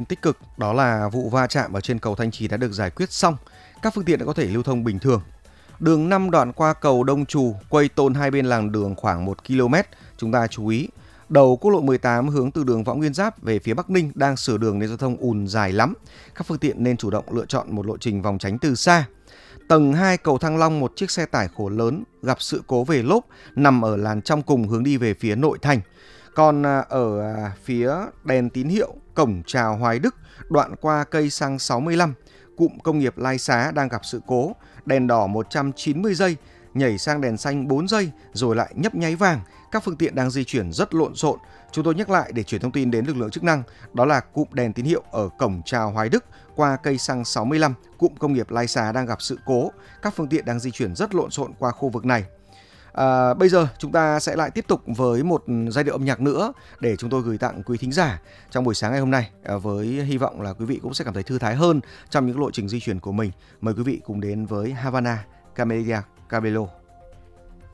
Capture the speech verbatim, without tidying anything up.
tích cực, đó là vụ va chạm ở trên cầu Thanh Trì đã được giải quyết xong, các phương tiện đã có thể lưu thông bình thường. Đường năm đoạn qua cầu Đông Trù, quây tôn hai bên làn đường khoảng một ki lô mét. Chúng ta chú ý, đầu quốc lộ mười tám hướng từ đường Võ Nguyên Giáp về phía Bắc Ninh đang sửa đường nên giao thông ùn dài lắm. Các phương tiện nên chủ động lựa chọn một lộ trình vòng tránh từ xa. Tầng hai cầu Thăng Long, một chiếc xe tải khổ lớn gặp sự cố về lốp nằm ở làn trong cùng hướng đi về phía nội thành. Còn ở phía đèn tín hiệu cổng chào Hoài Đức, đoạn qua cây xăng sáu mươi lăm, cụm công nghiệp Lai Xá đang gặp sự cố. Đèn đỏ một trăm chín mươi giây, nhảy sang đèn xanh bốn giây rồi lại nhấp nháy vàng. Các phương tiện đang di chuyển rất lộn xộn. Chúng tôi nhắc lại để chuyển thông tin đến lực lượng chức năng. Đó là cụm đèn tín hiệu ở cổng chào Hoài Đức qua cây xăng sáu mươi lăm, cụm công nghiệp Lai Xá đang gặp sự cố. Các phương tiện đang di chuyển rất lộn xộn qua khu vực này. À, bây giờ chúng ta sẽ lại tiếp tục với một giai điệu âm nhạc nữa để chúng tôi gửi tặng quý thính giả trong buổi sáng ngày hôm nay, à, với hy vọng là quý vị cũng sẽ cảm thấy thư thái hơn trong những lộ trình di chuyển của mình. Mời quý vị cùng đến với Havana Camellia Cabello.